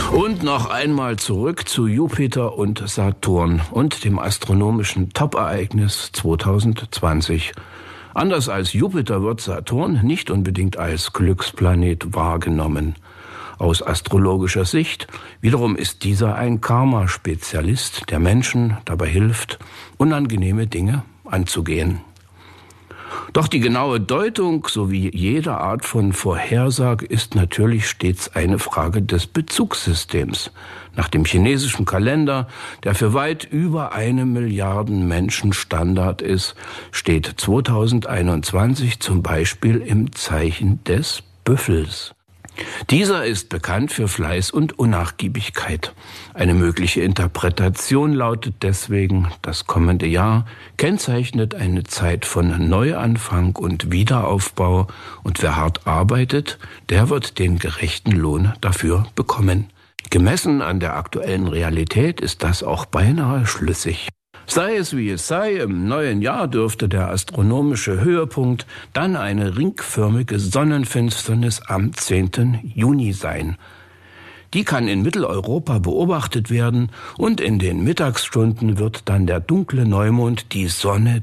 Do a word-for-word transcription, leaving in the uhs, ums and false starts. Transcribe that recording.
Und noch einmal zurück zu Jupiter und Saturn und dem astronomischen Top-Ereignis zweitausendzwanzig. Anders als Jupiter wird Saturn nicht unbedingt als Glücksplanet wahrgenommen. Aus astrologischer Sicht wiederum ist dieser ein Karma-Spezialist, der Menschen dabei hilft, unangenehme Dinge anzugehen. Doch die genaue Deutung sowie jede Art von Vorhersage ist natürlich stets eine Frage des Bezugssystems. Nach dem chinesischen Kalender, der für weit über eine Milliarde Menschen Standard ist, steht zweitausendeinundzwanzig zum Beispiel im Zeichen des Büffels. Dieser ist bekannt für Fleiß und Unnachgiebigkeit. Eine mögliche Interpretation lautet deswegen, das kommende Jahr kennzeichnet eine Zeit von Neuanfang und Wiederaufbau, und wer hart arbeitet, der wird den gerechten Lohn dafür bekommen. Gemessen an der aktuellen Realität ist das auch beinahe schlüssig. Sei es wie es sei, im neuen Jahr dürfte der astronomische Höhepunkt dann eine ringförmige Sonnenfinsternis am zehnten Juni sein. Die kann in Mitteleuropa beobachtet werden und in den Mittagsstunden wird dann der dunkle Neumond die Sonne